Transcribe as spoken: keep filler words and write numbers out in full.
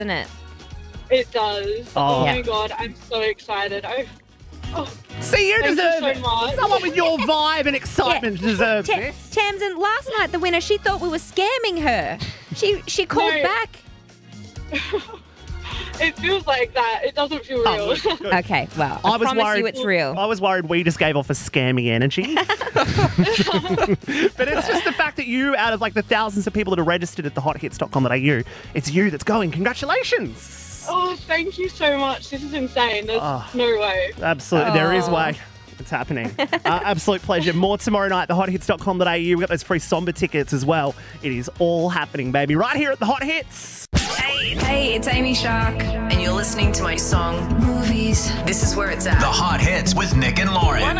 doesn't it? It does. Oh. Oh, Yeah. my God. I'm so excited. I, oh, See, you Thank deserve you so it. much. Someone with your vibe and excitement deserves Ta- this. Tamsin, last night the winner, she thought we were scamming her. She she called No. back. it feels like that. It doesn't feel Oh, real. look, good. Okay, well, I, I was promise worried. you it's real. I was worried we just gave off a scammy energy. But it's just the fact that you, out of like the thousands of people that are registered at the hot hits dot com dot a u, it's you that's going. Congratulations. oh, thank you so much. This is insane. There's Oh. no way. Absolutely. There is Oh. way. It's happening. uh, absolute pleasure. More tomorrow night, the hot hits dot com dot a u. We've got those free Somber tickets as well. It is all happening, baby. Right here at the Hot Hits. Hey, it's Amy Shark, and you're listening to my song, Movies. This is where it's at. The Hot Hits with Nick and Lauren.